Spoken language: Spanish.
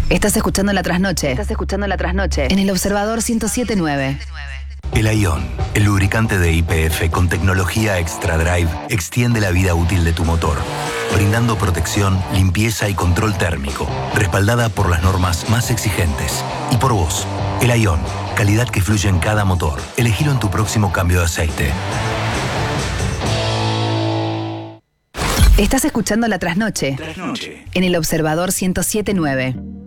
Estás escuchando La Trasnoche. En el Observador 107.9. El Aion, el lubricante de YPF con tecnología Extra Drive, extiende la vida útil de tu motor, brindando protección, limpieza y control térmico, respaldada por las normas más exigentes. Y por vos, el Aion, calidad que fluye en cada motor. Elegilo en tu próximo cambio de aceite. Estás escuchando La Trasnoche. En el Observador 107.9.